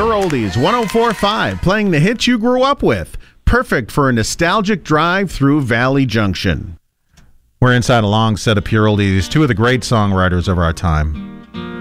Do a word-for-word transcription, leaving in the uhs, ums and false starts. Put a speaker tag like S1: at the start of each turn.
S1: Pure Oldies, one oh four point five, playing the hits you grew up with. Perfect for a nostalgic drive through Valley Junction.
S2: We're inside a long set of Pure Oldies, two of the great songwriters of our time.